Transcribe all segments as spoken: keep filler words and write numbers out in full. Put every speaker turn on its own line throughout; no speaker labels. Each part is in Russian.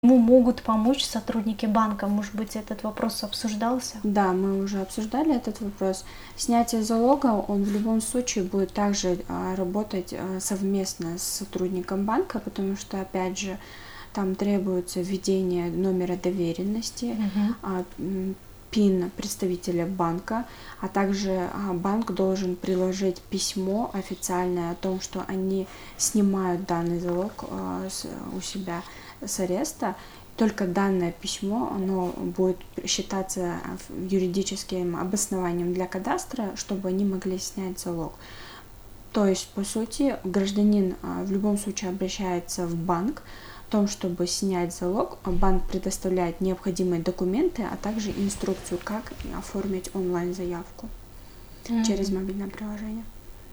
Ему могут помочь сотрудники банка? Может быть, этот вопрос обсуждался?
Да, мы уже обсуждали этот вопрос. Снятие залога, он в любом случае будет также а, работать а, совместно с сотрудником банка, потому что, опять же, там требуется введение номера доверенности,
Мгм.
а, м, пин представителя банка, а также а, банк должен приложить письмо официальное о том, что они снимают данный залог а, с- у себя с ареста. Только данное письмо, оно будет считаться юридическим обоснованием для кадастра, чтобы они могли снять залог. То есть, по сути, гражданин а, в любом случае обращается в банк в том, чтобы снять залог. Банк предоставляет необходимые документы, а также инструкцию, как оформить онлайн-заявку через
Мгм.
мобильное приложение.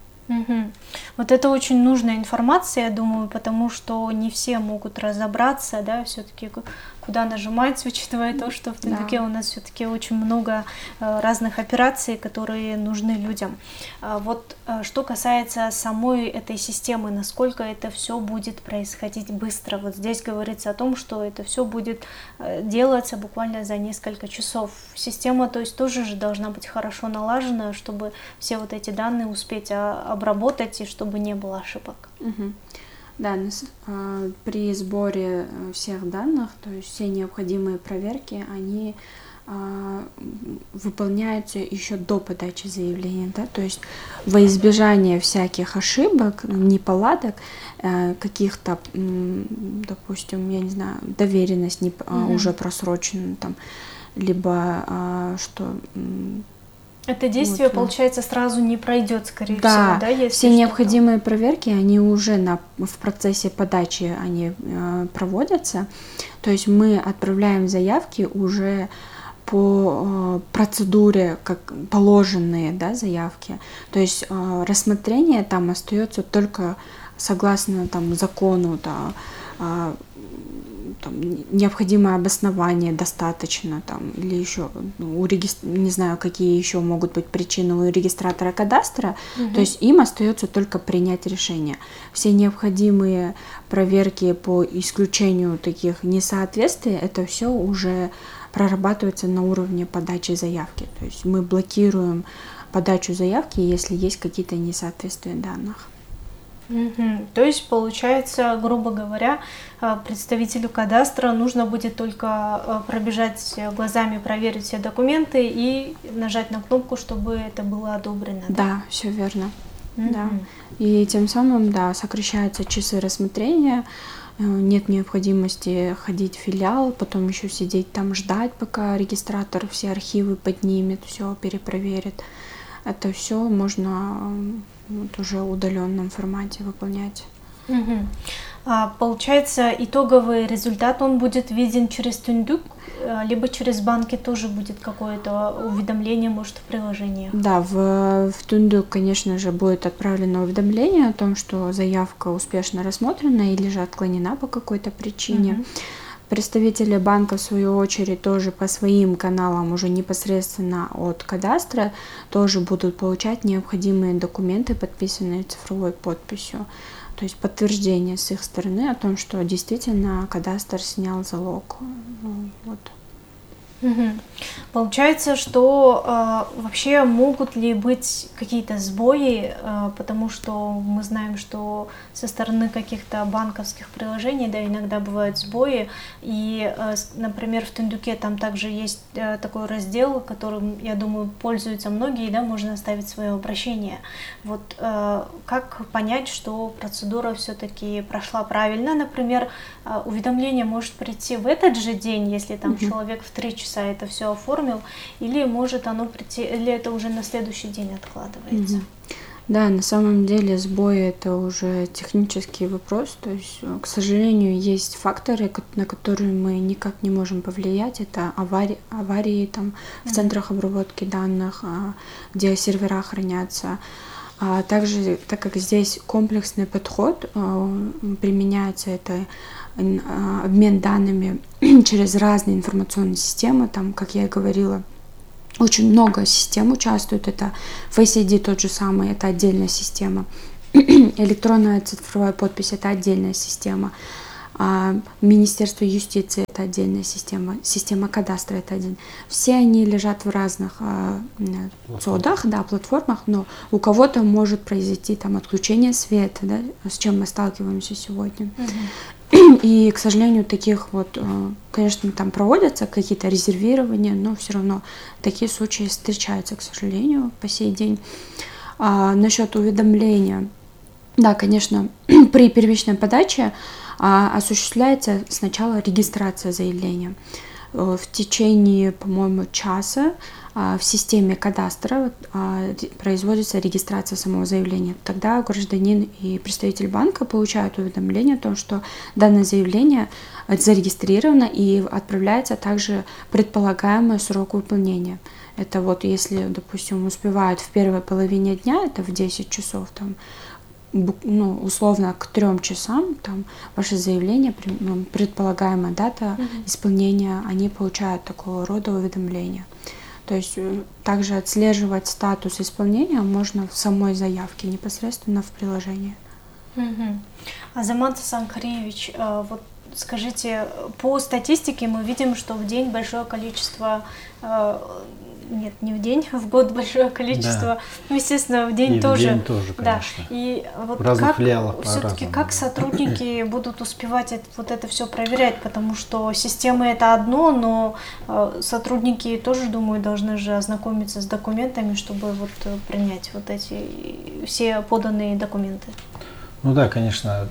Мгм. Вот это очень нужная информация, я думаю, потому что не все могут разобраться, да, все-таки куда нажимать, учитывая то, что в
Да.
Тындуке у нас все-таки очень много э, разных операций, которые нужны людям. А вот э, что касается самой этой системы, насколько это все будет происходить быстро. Вот здесь говорится о том, что это все будет э, делаться буквально за несколько часов. Система, то есть, тоже же должна быть хорошо налажена, чтобы все вот эти данные успеть а, обработать и чтобы не было ошибок.
Мгм. Да, нас- а, при сборе э, всех данных, то есть все необходимые проверки, они а, м, выполняются еще до подачи заявления, да, то есть во избежание всяких ошибок, неполадок, э, каких-то, м, допустим, я не знаю, доверенность не, п- а,
Мгм.
уже просрочена, там, либо а, что м,
Это действие,
вот, э,
получается, сразу не пройдет, скорее всего,
да,
да, если
все
что-то.
необходимые проверки, они уже на, в процессе подачи они э, проводятся. То есть мы отправляем заявки уже по э, процедуре, как положенные, да, заявки. То есть э, рассмотрение там остается только согласно там закону, да, э, там, необходимое обоснование достаточно, там, или еще, ну, у регистр... не знаю, какие еще могут быть причины у регистратора кадастра,
Мгм.
то есть им остается только принять решение. Все необходимые проверки по исключению таких несоответствий, это все уже прорабатывается на уровне подачи заявки. То есть мы блокируем подачу заявки, если есть какие-то несоответствия данных.
Мгм. То есть, получается, грубо говоря, э, представителю кадастра нужно будет только э, пробежать глазами, проверить все документы и нажать на кнопку, чтобы это было одобрено, да?
Да, все верно. Да.
Мгм.
И тем самым, да, сокращаются часы рассмотрения, э, нет необходимости ходить в филиал, потом еще сидеть там ждать, пока регистратор все архивы поднимет, все перепроверит. Это все можно м, вот уже в удаленном формате выполнять.
Мгм. А, получается, итоговый результат, он будет виден через Тындук, э, либо через банки тоже будет какое-то уведомление, может, в приложениях?
Да, в, в Тундук, конечно же, будет отправлено уведомление о том, что заявка успешно рассмотрена или же отклонена по какой-то причине.
Мгм.
Представители банка, в свою очередь, тоже по своим каналам уже непосредственно от кадастра тоже будут получать необходимые документы, подписанные цифровой подписью. То есть подтверждение с их стороны о том, что действительно кадастр снял залог. Ну, вот.
Мгм. Получается, что э, вообще могут ли быть какие-то сбои, э, потому что мы знаем, что со стороны каких-то банковских приложений, да, иногда бывают сбои, и, э, с- например, в Тындуке там также есть э, такой раздел, которым, я думаю, пользуются многие, да, можно оставить свое обращение. Вот э, как понять, что процедура все-таки прошла правильно, например, а, уведомление может прийти в этот же день, если там
Мгм.
человек в три часа это все оформил, или может оно прийти, или это уже на следующий день откладывается.
Мгм. Да, на самом деле сбои это уже технический вопрос, то есть, э, к сожалению, есть факторы, ко- на которые мы никак не можем повлиять. Это аварии, аварии там в
Мгм.
центрах обработки данных, а, где сервера хранятся. А также, так как здесь комплексный подход а, м, применяется, это н- а, обмен данными через разные информационные системы, там, как я и говорила, очень много систем участвует. Это Face ай ди тот же самый, это отдельная система. Электронная цифровая подпись — это отдельная система. а Министерство юстиции — это отдельная система, система кадастра — это один. Все они лежат в разных а, цодах, да, платформах, но у кого-то может произойти там отключение света, да, с чем мы сталкиваемся сегодня. Mm-hmm. И, к сожалению, таких вот, конечно, там проводятся какие-то резервирования, но все равно такие случаи встречаются, к сожалению, по сей день. А, насчет уведомления. Да, конечно, при первичной подаче а, осуществляется сначала регистрация заявления. В течение, по-моему, часа а, в системе кадастра а, производится регистрация самого заявления. Тогда гражданин и представитель банка получают уведомление о том, что данное заявление зарегистрировано и отправляется также предполагаемый срок выполнения. Это вот если, допустим, успевают в первой половине дня, это в десять часов, там, ну, условно к трем часам, там, ваше заявление, предполагаемая дата mm-hmm. исполнения, они получают такого рода уведомления. То есть также отслеживать статус исполнения можно в самой заявке, непосредственно в приложении.
Mm-hmm. Азамат Санкариевич, вот скажите, по статистике мы видим, что в день большое количество, нет, не в день, в год большое количество, да. Ну, естественно, в день
и
тоже.
В день тоже, конечно.
Да. И вот
в разных
как,
филиалах
все-таки
по-разному.
Как сотрудники будут успевать это, вот это все проверять, потому что системы это одно, но э, сотрудники тоже, думаю, должны же ознакомиться с документами, чтобы вот принять вот эти все поданные документы.
Ну да, конечно.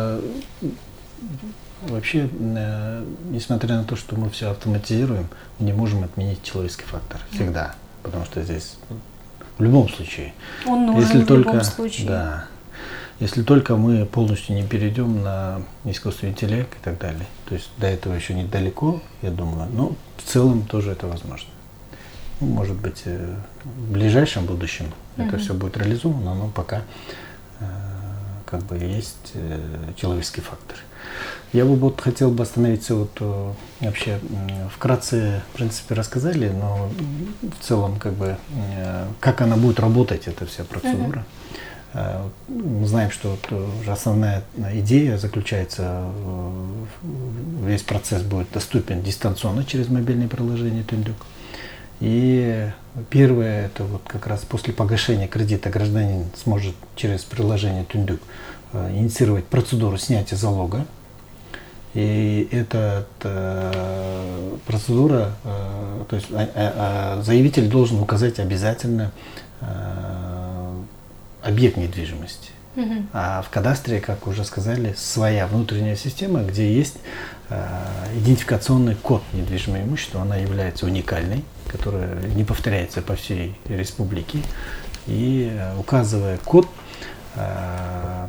Вообще, несмотря на то, что мы все автоматизируем, мы не можем отменить человеческий фактор всегда, потому что здесь в любом случае.
Он нужен
если
в
только,
любом случае.
Да, если только мы полностью не перейдем на искусственный интеллект и так далее. То есть до этого еще недалеко, я думаю, но в целом тоже это возможно. Ну, может быть, в ближайшем будущем mm-hmm. это все будет реализовано, но пока как бы есть человеческий фактор. Я бы вот хотел бы остановиться вот вообще вкратце, в принципе, рассказали, но в целом как бы как она будет работать, эта вся процедура. Uh-huh. Мы знаем, что вот уже основная идея заключается, весь процесс будет доступен дистанционно через мобильное приложение Түндүк. И первое, это вот как раз после погашения кредита гражданин сможет через приложение Түндүк инициировать процедуру снятия залога. И эта э, процедура, э, то есть э, э, заявитель должен указать обязательно э, объект недвижимости. Mm-hmm. А в кадастре, как уже сказали, своя внутренняя система, где есть э, идентификационный код недвижимого имущества, она является уникальной, которая не повторяется по всей республике. И э, указывая код, э,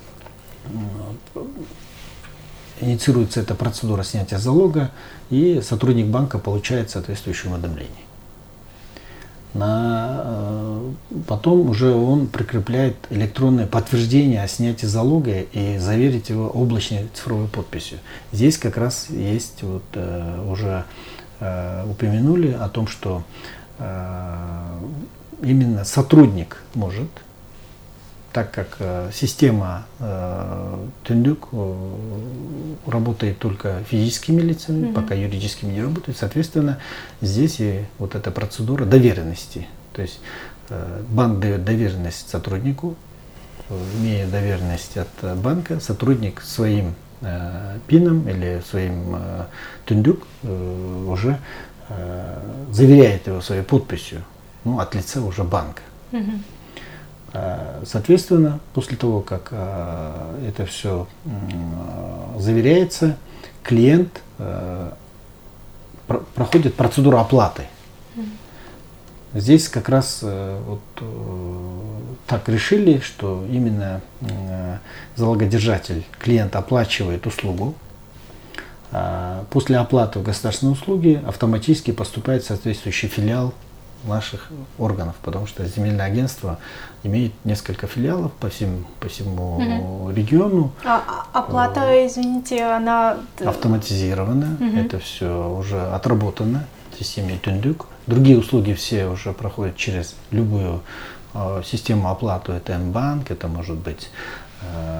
инициируется эта процедура снятия залога, и сотрудник банка получает соответствующее уведомление. На, э, потом уже он прикрепляет электронное подтверждение о снятии залога и заверить его облачной цифровой подписью. Здесь как раз есть, вот, э, уже э, упомянули о том, что э, именно сотрудник может, так как э, система э, Түндүк э, работает только физическими лицами, mm-hmm. пока юридическими не работает, соответственно, здесь и вот эта процедура доверенности. То есть э, банк дает доверенность сотруднику, э, имея доверенность от банка, сотрудник своим э, пином или своим э, Түндүк э, уже э, заверяет его своей подписью, ну, от лица уже банка. Mm-hmm. Соответственно, после того, как э, это все э, заверяется, клиент э, про проходит процедуру оплаты. Mm. Здесь как раз э, вот, э, так решили, что именно э, залогодержатель, клиент оплачивает услугу. А после оплаты государственной услуги автоматически поступает соответствующий филиал наших органов, потому что земельное агентство имеет несколько филиалов по всем, по всему mm-hmm. региону.
А оплата, извините, она
автоматизирована, mm-hmm. это все уже отработано в системе Түндүк. Другие услуги все уже проходят через любую э, систему оплаты. Это М-банк, это может быть э,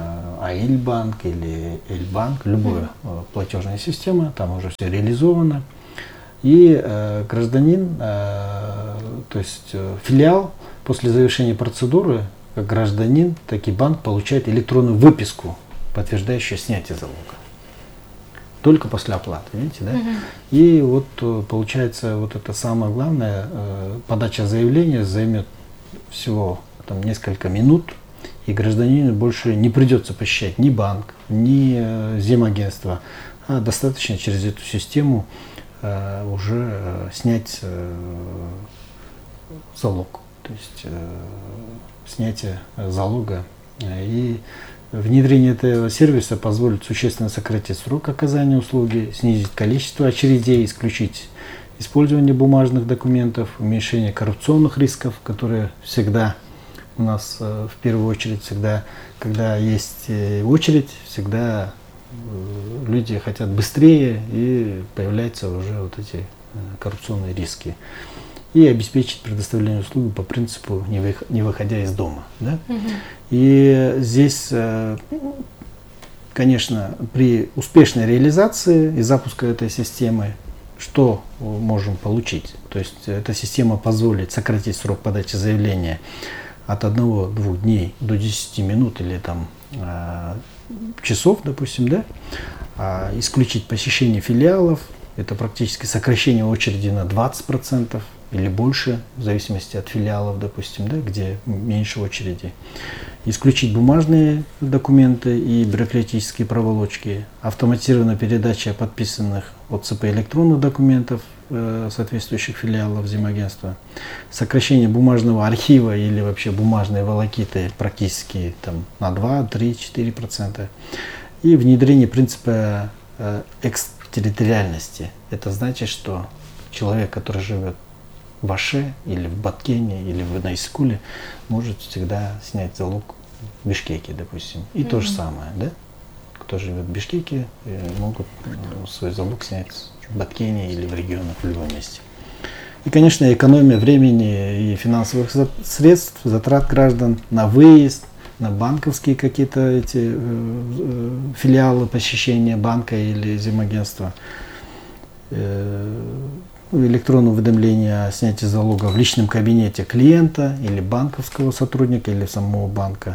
Аильбанк или Эльбанк, любая mm-hmm. платежная система, там уже все реализовано. И э, гражданин, э, то есть э, филиал после завершения процедуры, как гражданин, так и банк получает электронную выписку, подтверждающую снятие залога. Только после оплаты, видите, да? Uh-huh. И вот получается, вот это самое главное, э, подача заявления займет всего там несколько минут, и гражданину больше не придется посещать ни банк, ни э, земагентство, а достаточно через эту систему э, уже э, снять э, залог, то есть э, снятие залога. И внедрение этого сервиса позволит существенно сократить срок оказания услуги, снизить количество очередей, исключить использование бумажных документов, уменьшение коррупционных рисков, которые всегда у нас в первую очередь, всегда, когда есть очередь, всегда люди хотят быстрее, и появляются уже вот эти коррупционные риски. И обеспечить предоставление услуги по принципу не, вы, не выходя из дома. Да? Угу. И здесь, конечно, при успешной реализации и запуске этой системы, что можем получить? То есть эта система позволит сократить срок подачи заявления от одного-двух дней до десяти минут или там, часов, допустим, да? Исключить посещение филиалов, это практически сокращение очереди на двадцать процентов. Или больше, в зависимости от филиалов, допустим, да, где меньше очереди. Исключить бумажные документы и бюрократические проволочки, автоматизированная передача подписанных о цэ пэ электронных документов э, соответствующих филиалов земагентства, сокращение бумажного архива или вообще бумажной волокиты практически там, на два, три, четыре процента и внедрение принципа э, экстерриториальности. Это значит, что человек, который живет в Аше или в Баткене или в Найскуле, может всегда снять залог в Бишкеке, допустим. И mm-hmm. то же самое, да? Кто живет в Бишкеке, могут свой залог снять в Баткене или в регионах, в любом месте. И, конечно, экономия времени и финансовых средств, затрат граждан на выезд, на банковские какие-то эти э, филиалы посещения банка или земагентства. Электронное уведомление о снятии залога в личном кабинете клиента или банковского сотрудника или самого банка.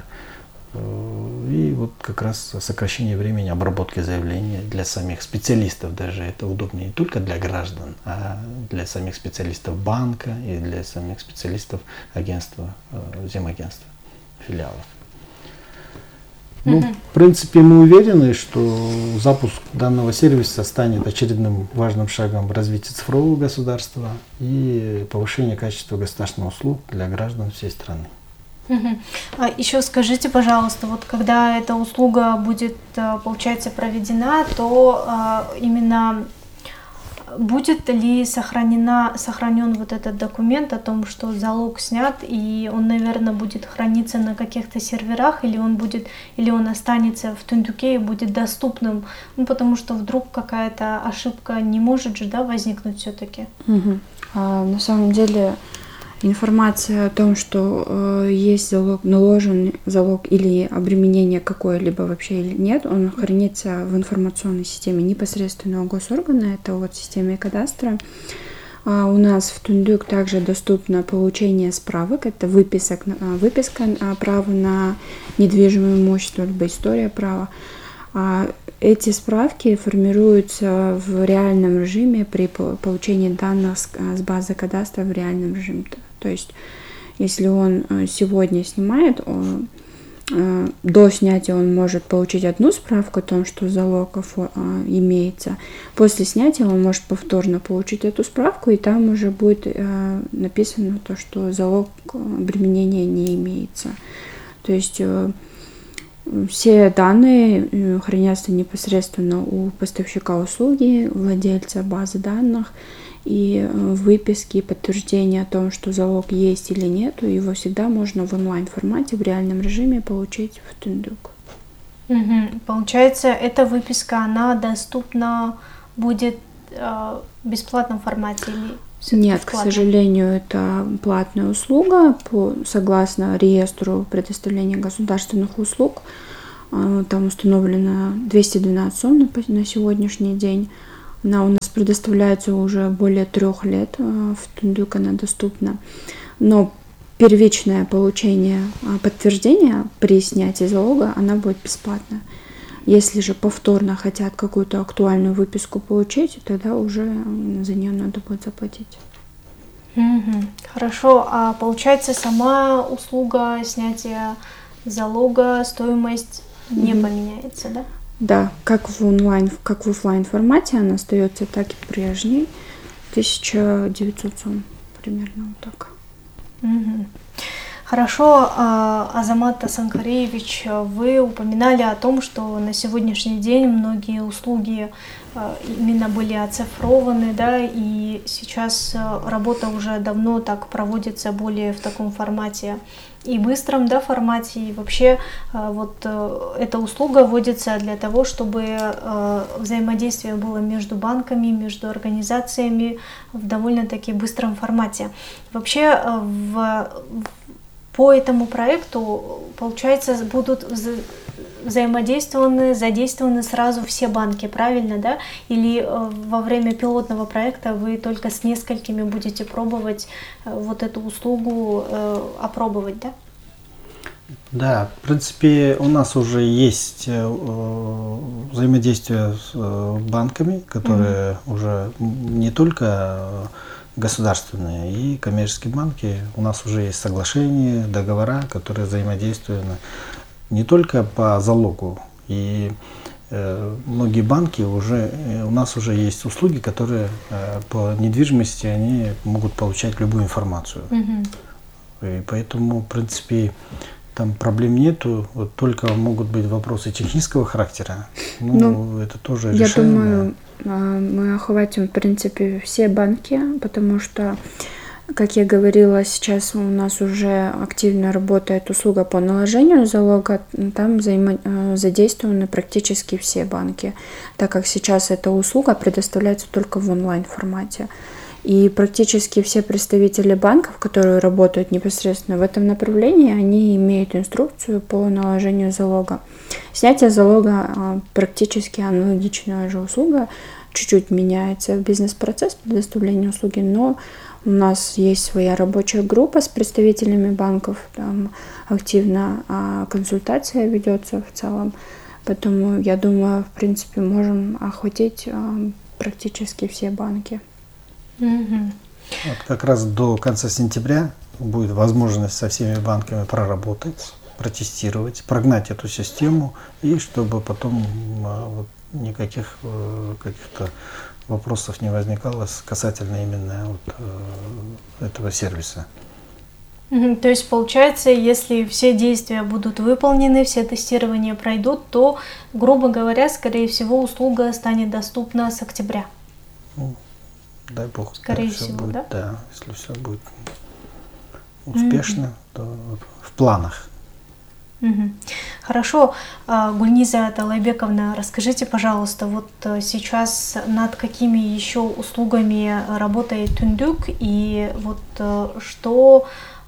И вот как раз сокращение времени обработки заявления для самих специалистов даже. Это удобнее не только для граждан, а для самих специалистов банка и для самих специалистов агентства, земагентства, филиалов. Ну, uh-huh. в принципе, мы уверены, что запуск данного сервиса станет очередным важным шагом в развитии цифрового государства и повышения качества государственных услуг для граждан всей страны.
Uh-huh. А еще скажите, пожалуйста, вот когда эта услуга будет, получается, проведена, то а, именно будет ли сохранена, сохранен вот этот документ о том, что залог снят, и он, наверное, будет храниться на каких-то серверах, или он будет, или он останется в Тундуке и будет доступным, ну, потому что вдруг какая-то ошибка не может же, да, возникнуть все-таки.
Угу. А, на самом деле информация о том, что э, есть залог, наложен залог или обременение какое-либо вообще или нет, он хранится в информационной системе непосредственного госоргана, это вот системе кадастра. А у нас в Тундук также доступно получение справок, это выписок, выписка права на недвижимое имущество, либо история права. А эти справки формируются в реальном режиме при получении данных с базы кадастра в реальном режиме. То есть, если он сегодня снимает, он, до снятия он может получить одну справку о том, что залог имеется. После снятия он может повторно получить эту справку, и там уже будет написано то, что залог обременения не имеется. То есть все данные хранятся непосредственно у поставщика услуги, владельца базы данных, и выписки, подтверждения о том, что залог есть или нет, его всегда можно в онлайн-формате, в реальном режиме получить в Тундук.
Угу. Получается, эта выписка, она доступна будет э, в бесплатном формате или
Нет, к сожалению, это платная услуга по, согласно реестру предоставления государственных услуг. Там установлено двести двенадцать сон на сегодняшний день. Она у нас предоставляется уже более трех лет, в Тундук она доступна. Но первичное получение подтверждения при снятии залога, она будет бесплатна. Если же повторно хотят какую-то актуальную выписку получить, тогда уже за нее надо будет заплатить.
Угу. Хорошо, а получается сама услуга снятия залога, стоимость не mm-hmm. поменяется, да?
Да, как в онлайн, как в офлайн формате она остается, так и прежней. тысяча девятьсот сом примерно вот так.
Угу. Хорошо, Азамат Асанкариевич, вы упоминали о том, что на сегодняшний день многие услуги именно были оцифрованы, да, и сейчас работа уже давно так проводится более в таком формате и быстром, да, формате, и вообще вот эта услуга вводится для того, чтобы взаимодействие было между банками, между организациями в довольно-таки быстром формате. Вообще в По этому проекту, получается, будут вза взаимодействованы, задействованы сразу все банки, правильно, да? Или э, во время пилотного проекта вы только с несколькими будете пробовать э, вот эту услугу э, опробовать, да?
Да, в принципе, у нас уже есть э, взаимодействие с э, банками, которые mm-hmm. уже не только государственные и коммерческие банки. У нас уже есть соглашения, договора, которые взаимодействуют не только по залогу. И э, многие банки уже, э, у нас уже есть услуги, которые э, по недвижимости они могут получать любую информацию. Mm-hmm. И поэтому, в принципе, там проблем нету, вот только могут быть вопросы технического характера. Ну, ну это тоже
я
решаемо.
думаю, мы охватим, в принципе, все банки, потому что, как я говорила, сейчас у нас уже активно работает услуга по наложению залога, там взаимо- задействованы практически все банки, так как сейчас эта услуга предоставляется только в онлайн-формате. И практически все представители банков, которые работают непосредственно в этом направлении, они имеют инструкцию по наложению залога. Снятие залога практически аналогичная же услуга, чуть-чуть меняется бизнес-процесс предоставления услуги, но у нас есть своя рабочая группа с представителями банков, там активно консультация ведется в целом, поэтому я думаю, в принципе, можем охватить практически все банки.
Mm-hmm.
Вот как раз до конца сентября будет возможность со всеми банками проработать, протестировать, прогнать эту систему, и чтобы потом вот, никаких каких-то вопросов не возникало касательно именно вот, этого сервиса.
Mm-hmm. То есть получается, если все действия будут выполнены, все тестирования пройдут, то, грубо говоря, скорее всего, услуга станет доступна с октября.
Mm. Дай бог,
скорее
да,
всего,
будет,
да?
Да, если все будет успешно, mm-hmm. то в планах.
Mm-hmm. Хорошо. Гульниза Талайбековна, расскажите, пожалуйста, вот сейчас над какими еще услугами работает Тундук, и вот что,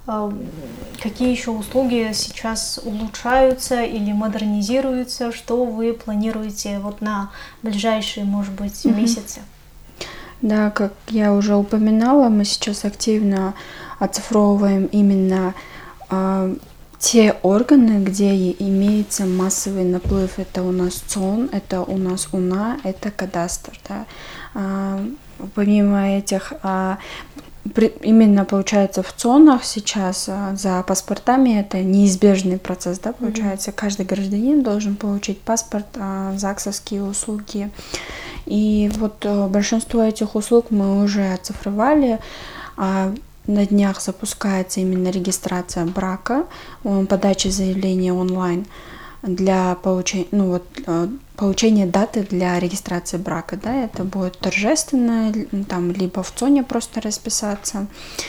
какие еще услуги сейчас улучшаются или модернизируются, что вы планируете вот на ближайшие, может быть, mm-hmm. месяцы?
Да, как я уже упоминала, мы сейчас активно оцифровываем именно э, те органы, где имеется массовый наплыв. Это у нас ЦОН, это у нас УНА, это кадастр. Да. Э, помимо этих, э, при, именно получается в ЦОНах сейчас э, за паспортами это неизбежный процесс, да, получается. Mm-hmm. Каждый гражданин должен получить паспорт, э, ЗАГСовские услуги. И вот большинство этих услуг мы уже оцифровали. А на днях запускается именно регистрация брака, подача заявления онлайн для получения, ну вот, получения даты для регистрации брака. Да, это будет торжественно, там, либо в ЦОНе просто расписаться.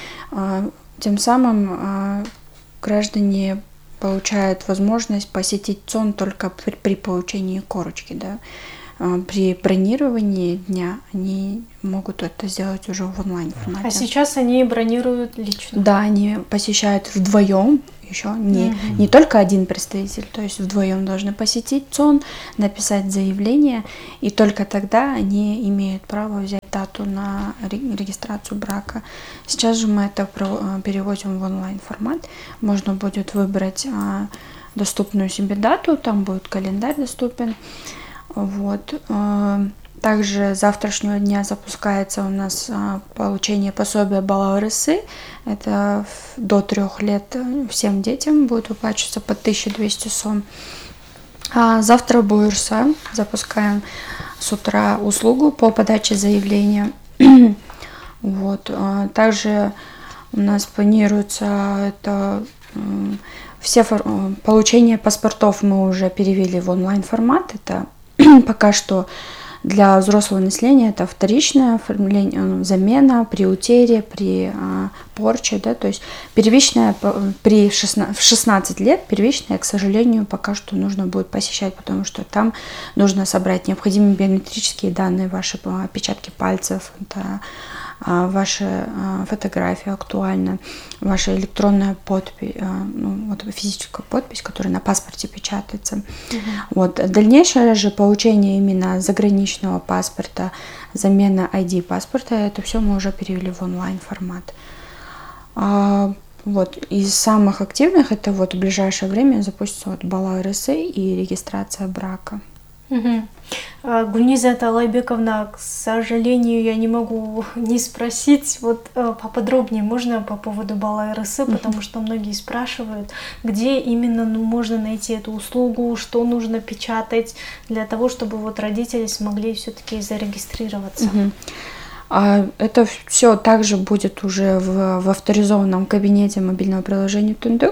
Тем самым граждане получают возможность посетить ЦОН только при, при получении корочки. Да. При бронировании дня они могут это сделать уже в онлайн формате.
А сейчас они бронируют лично?
Да, они посещают вдвоем еще не,
Mm-hmm.
не только один представитель, то есть вдвоем должны посетить ЦОН, написать заявление, и только тогда они имеют право взять дату на регистрацию брака. Сейчас же мы это переводим в онлайн-формат. Можно будет выбрать доступную себе дату, там будет календарь доступен. Вот. Также с завтрашнего дня запускается у нас получение пособия Бала РСИ. Это до трех лет всем детям будет выплачиваться по тысяча двести сом. А завтра БУИРСА запускаем с утра услугу по подаче заявления. Вот. Также у нас планируется это все фор... получение паспортов мы уже перевели в онлайн формат. Это пока что для взрослого населения это вторичное оформление, замена при утере, при а, порче, да, то есть первичная при шестнадцать, в шестнадцать лет первичная, к сожалению, пока что нужно будет посещать, потому что там нужно собрать необходимые биометрические данные, ваши отпечатки пальцев, это, а, ваши а, фотографии актуально, ваша электронная подпись, а, ну, вот физическая подпись, которая на паспорте печатается. Mm-hmm. Вот дальнейшее же получение именно заграничного паспорта, замена ай ди паспорта, это все мы уже перевели в онлайн формат. А, вот из самых активных это вот в ближайшее время запустится вот Бала РСИ и регистрация брака.
Угу. Гульниза Талайбековна, к сожалению, я не могу не спросить вот поподробнее, можно по поводу Бала РСИ, угу. потому что многие спрашивают, где именно ну, можно найти эту услугу, что нужно печатать для того, чтобы вот родители смогли все-таки зарегистрироваться.
Угу. А это все также будет уже в, в авторизованном кабинете мобильного приложения Тундук.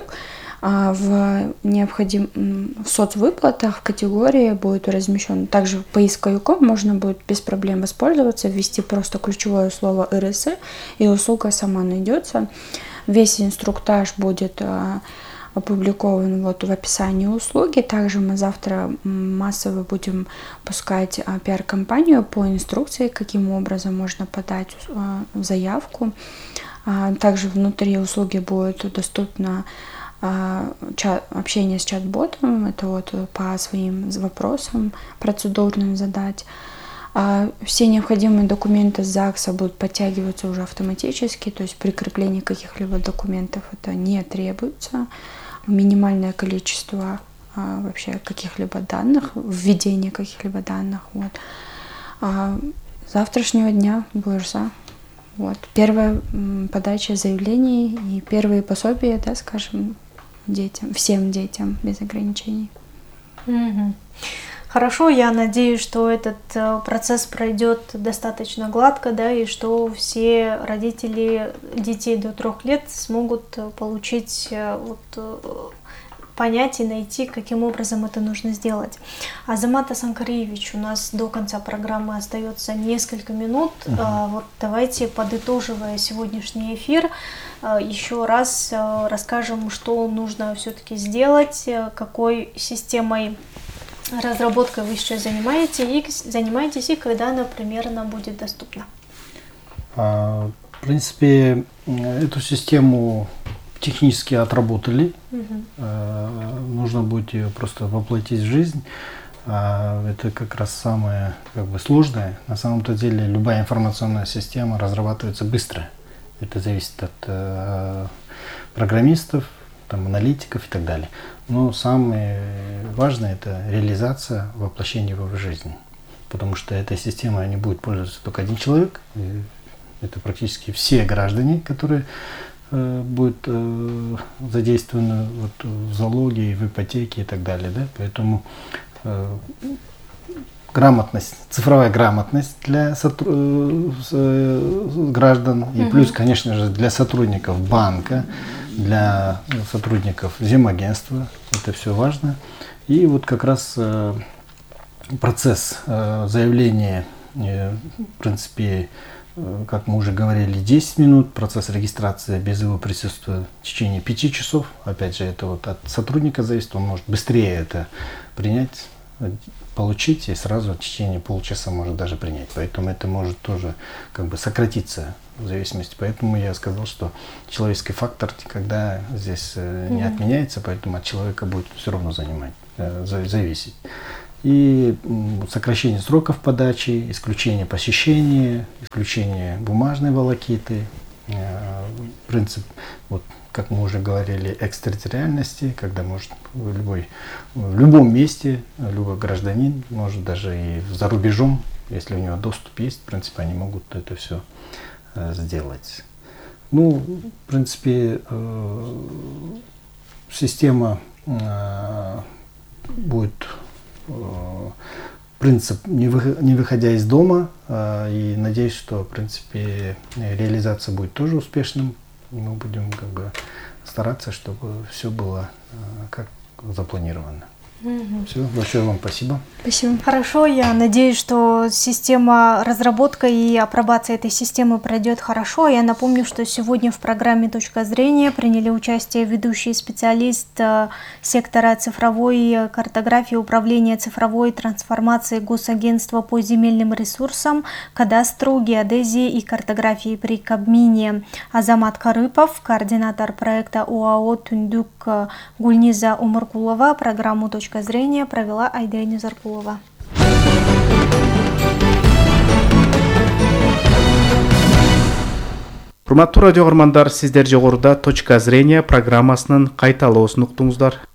В необходим в соцвыплатах в категории будет размещен. Также поисковиком можно будет без проблем воспользоваться, ввести просто ключевое слово РСИ, и услуга сама найдется. Весь инструктаж будет опубликован вот в описании услуги. Также мы завтра массово будем пускать пиар-компанию по инструкции, каким образом можно подать заявку. Также внутри услуги будет доступно общение с чат-ботом, это вот по своим вопросам процедурным задать. Все необходимые документы с ЗАГСа будут подтягиваться уже автоматически, то есть прикрепление каких-либо документов это не требуется. Минимальное количество вообще каких-либо данных, введение каких-либо данных. Вот. С завтрашнего дня БУИРСА. Вот. Первая подача заявлений и первые пособия, да, скажем, детям, всем детям без ограничений.
Mm-hmm. Хорошо, я надеюсь, что этот процесс пройдет достаточно гладко, да, и что все родители детей до трех лет смогут получить, вот, понять и найти, каким образом это нужно сделать. Азамат Асанкариевич, у нас до конца программы остается несколько минут. Uh-huh. Вот давайте, подытоживая сегодняшний эфир, еще раз расскажем, что нужно все-таки сделать, какой системой разработкой вы сейчас занимаетесь и, занимаетесь, и когда она примерно будет доступна.
В принципе, эту систему технически отработали. Угу. Нужно будет ее просто воплотить в жизнь. Это как раз самое как бы сложное. На самом-то деле любая информационная система разрабатывается быстро. Это зависит от э, программистов, там, аналитиков и так далее. Но самое важное — это реализация, воплощение его в жизнь. Потому что этой системой не будет пользоваться только один человек. Это практически все граждане, которые э, будут э, задействованы вот, в залоге, в ипотеке и так далее. Да? Поэтому э, грамотность, цифровая грамотность для сотру... граждан и плюс, конечно же, для сотрудников банка, для сотрудников земагентства, это все важно. И вот как раз процесс заявления, в принципе, как мы уже говорили, десять минут, процесс регистрации без его присутствия в течение пяти часов. Опять же, это вот от сотрудника зависит, он может быстрее это принять получить и сразу в течение полчаса может даже принять. Поэтому это может тоже как бы сократиться в зависимости. Поэтому я сказал, что человеческий фактор никогда здесь не mm-hmm. отменяется, поэтому от человека будет все равно занимать, зависеть. И сокращение сроков подачи, исключение посещения, исключение бумажной волокиты, принцип, вот, как мы уже говорили, экстерриториальности, когда может в, любой, в любом месте любой гражданин, может даже и за рубежом, если у него доступ есть, в принципе, они могут это все э, сделать. Ну, в принципе, э, система э, будет э, принцип не, вы, не выходя из дома, э, и надеюсь, что, в принципе, реализация будет тоже успешным. Мы будем как бы стараться, чтобы все было э, как запланировано. Угу. Все, большое вам спасибо.
Спасибо. Хорошо, я надеюсь, что система, разработка и апробация этой системы пройдет хорошо. Я напомню, что сегодня в программе «Точка зрения» приняли участие ведущий специалист сектора цифровой картографии управления цифровой трансформации Госагентства по земельным ресурсам, кадастру, геодезии и картографии при Кабмине Азамат Карыпов, координатор проекта ОАО «Тундук» Гульниза Умаркулова. Программу «Точка зрения» провела Айдайна Заркулова.
Урматтуу радио көрөрмандар, сиздер жогоруда «Точка зрения» программасынын кайталоосун уктуңуздар.